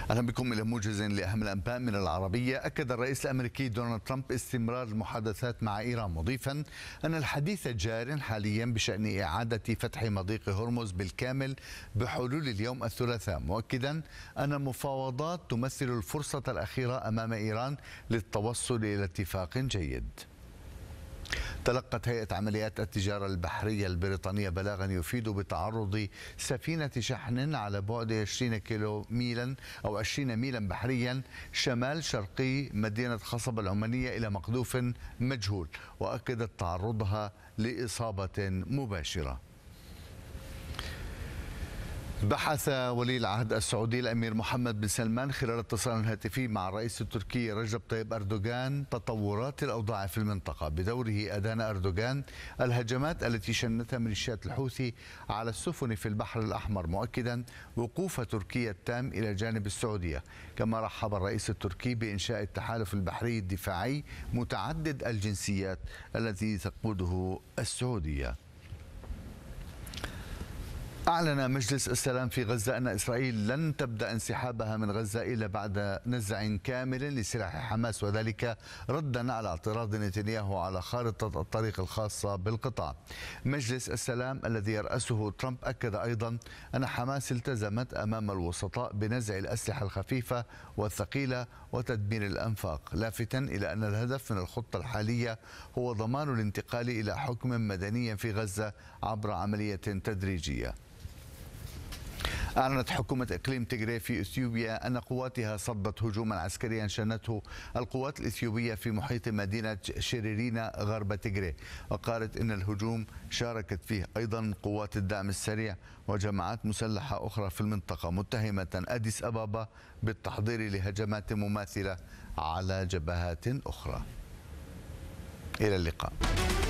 أهلا بكم إلى موجز لأهم الأنباء من العربية. أكد الرئيس الأمريكي دونالد ترامب استمرار المحادثات مع إيران، مضيفا أن الحديث جار حاليا بشأن إعادة فتح مضيق هرمز بالكامل بحلول اليوم الثلاثاء، مؤكدا أن المفاوضات تمثل الفرصة الأخيرة أمام إيران للتوصل إلى اتفاق جيد. تلقت هيئة عمليات التجارة البحرية البريطانية بلاغا يفيد بتعرض سفينة شحن على بعد 20 كيلو ميلا أو 20 ميلا بحريا شمال شرقي مدينة خصب العمانية إلى مقذوف مجهول، وأكدت تعرضها لإصابة مباشرة. بحث ولي العهد السعودي الأمير محمد بن سلمان خلال اتصال هاتفي مع الرئيس التركي رجب طيب أردوغان تطورات الأوضاع في المنطقة. بدوره أدان أردوغان الهجمات التي شنتها ميليشيات الحوثي على السفن في البحر الأحمر، مؤكدا وقوف تركيا التام إلى جانب السعودية. كما رحب الرئيس التركي بإنشاء التحالف البحري الدفاعي متعدد الجنسيات الذي تقوده السعودية. أعلن مجلس السلام في غزة أن إسرائيل لن تبدأ انسحابها من غزة إلا بعد نزع كامل لسلاح حماس، وذلك ردا على اعتراض نتنياهو على خارطة الطريق الخاصة بالقطاع. مجلس السلام الذي يرأسه ترامب أكد أيضا أن حماس التزمت أمام الوسطاء بنزع الأسلحة الخفيفة والثقيلة وتدمير الأنفاق، لافتا إلى أن الهدف من الخطة الحالية هو ضمان الانتقال إلى حكم مدني في غزة عبر عملية تدريجية. أعلنت حكومة إقليم تيغري في إثيوبيا أن قواتها صدت هجوما عسكريا شنته القوات الإثيوبية في محيط مدينة شريرينا غرب تيغري، وقالت إن الهجوم شاركت فيه أيضا قوات الدعم السريع وجماعات مسلحة أخرى في المنطقة، متهمة أديس أبابا بالتحضير لهجمات مماثلة على جبهات أخرى. إلى اللقاء.